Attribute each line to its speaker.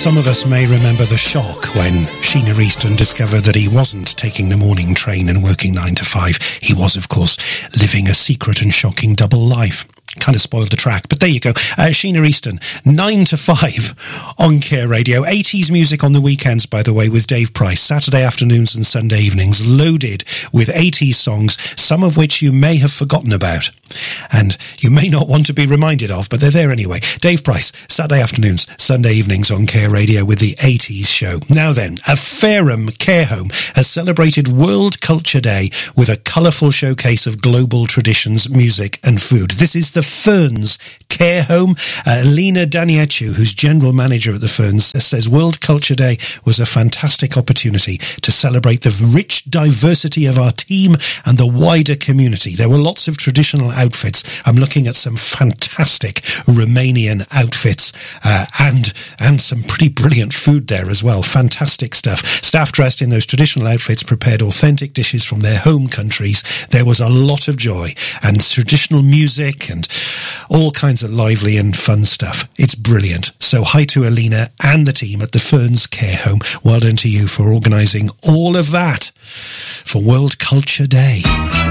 Speaker 1: Some of us may remember the shock when Sheena Easton discovered that he wasn't taking the morning train and working 9 to 5. He was, of course, living a secret and shocking double life. Kind of spoiled the track, but there you go. Sheena Easton, 9 to 5 on Care Radio. 80s music on the weekends, by the way, with Dave Price. Saturday afternoons and Sunday evenings loaded with 80s songs, some of which you may have forgotten about. And you may not want to be reminded of, but they're there anyway. Dave Price, Saturday afternoons, Sunday evenings on Care Radio with the 80s show. Now then, a Fareham care home has celebrated World Culture Day with a colourful showcase of global traditions, music and food. This is the Ferns Care Home. Lena Daniachu, who's general manager at the Ferns, says World Culture Day was a fantastic opportunity to celebrate the rich diversity of our team and the wider community. There were lots of traditional outfits. I'm looking at some fantastic Romanian outfits and some pretty brilliant food there as well. Fantastic stuff. Staff dressed in those traditional outfits prepared authentic dishes from their home countries. There was a lot of joy and traditional music and all kinds of lively and fun stuff. It's brilliant. So hi to Alina and the team at the Ferns Care Home. Well done to you for organising all of that for World Culture Day.